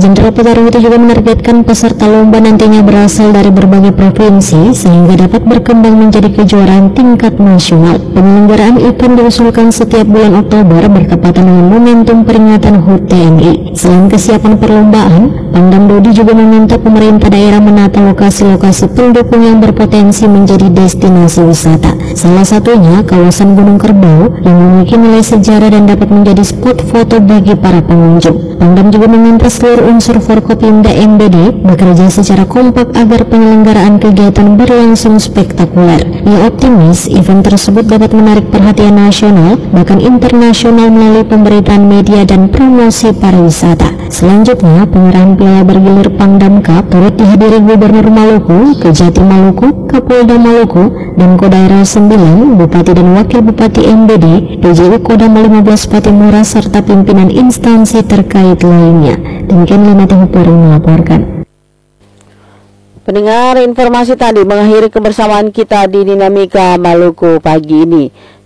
Jenderal petarung itu juga menargetkan peserta lomba nantinya berasal dari berbagai provinsi sehingga dapat berkembang menjadi kejuaraan tingkat nasional. Penyelenggaraan event diusulkan setiap bulan Oktober bertepatan dengan momentum peringatan HUT TNI. Selain kesiapan perlombaan, Pangdam Dodi juga meminta pemerintah daerah menata lokasi-lokasi pendukung yang berpotensi menjadi destinasi wisata. Salah satunya kawasan Gunung Kerbau yang memiliki nilai sejarah dan dapat menjadi spot foto bagi para pengunjung. Pangdam juga meminta seluruh unsur Forkopimda MBD bekerja secara kompak agar penyelenggaraan kegiatan berlangsung spektakuler. Ia optimis event tersebut dapat menarik perhatian nasional bahkan internasional melalui pemberitaan media dan promosi pariwisata. Selanjutnya, penyerahan piala bergilir Pangdam Cup turut dihadiri Gubernur Maluku, Kejati Maluku, Kapolda Maluku, dan Kodaira 9, Bupati dan Wakil Bupati MBD, DJU Kodam 15 Patimura serta pimpinan instansi terkait lainnya. Demikian Lina Tehupuri melaporkan. Pendengar, informasi tadi mengakhiri kebersamaan kita di Dinamika Maluku pagi ini.